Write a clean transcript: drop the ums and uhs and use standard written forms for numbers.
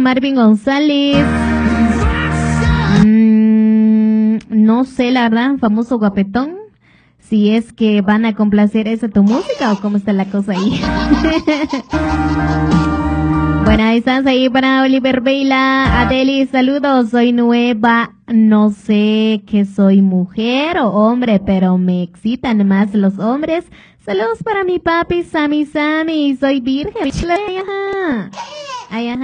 Marvin González. No sé, la verdad, famoso guapetón. Si es que van a complacer esa tu música o cómo está la cosa ahí. Bueno, ahí estás ahí para Oliver Vela. Adeli, saludos. Soy nueva. No sé que soy mujer o hombre, pero me excitan más los hombres. Saludos para mi papi, Sammy. Soy virgen. Ay, ajá.